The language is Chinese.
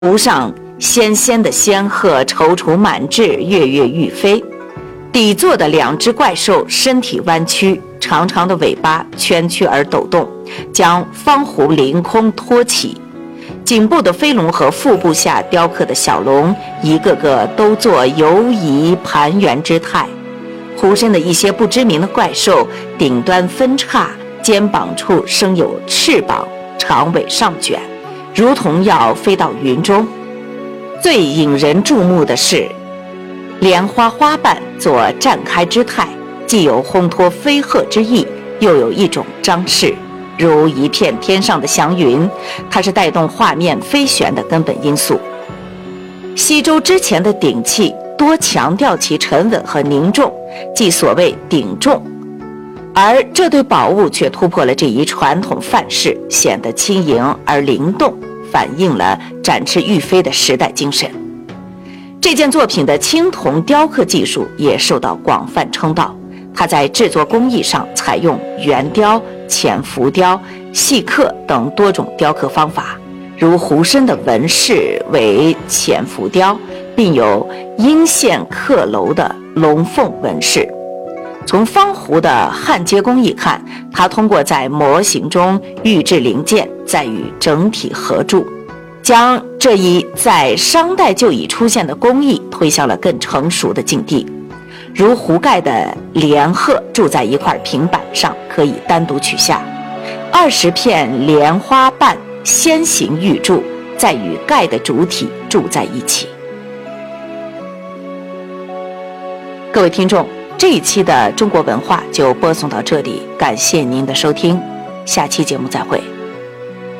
湖上纤纤的仙鹤踌躇满志，跃跃欲飞。底座的两只怪兽身体弯曲，长长的尾巴蜷曲而抖动，将方壶凌空托起。颈部的飞龙和腹部下雕刻的小龙，一个个都作游移盘旋之态。壶身的一些不知名的怪兽，顶端分叉，肩膀处生有翅膀，长尾上卷，如同要飞到云中。最引人注目的是，莲花花瓣做绽开之态，既有烘托飞鹤之意，又有一种张势，如一片天上的祥云，它是带动画面飞旋的根本因素。西周之前的鼎器多强调其沉稳和凝重，即所谓鼎重，而这对宝物却突破了这一传统范式，显得轻盈而灵动，反映了展翅欲飞的时代精神。这件作品的青铜雕刻技术也受到广泛称道，它在制作工艺上采用圆雕、浅浮雕、细刻等多种雕刻方法，如壶身的纹饰为浅浮雕，并有阴线刻镂的龙凤纹饰。从方壶的焊接工艺看，它通过在模型中预制零件，再与整体合铸，将这一在商代就已出现的工艺推向了更成熟的境地。如壶盖的莲鹤铸在一块平板上，可以单独取下；20片莲花瓣先行预铸，再与盖的主体铸在一起。各位听众，这一期的中国文化就播送到这里，感谢您的收听，下期节目再会。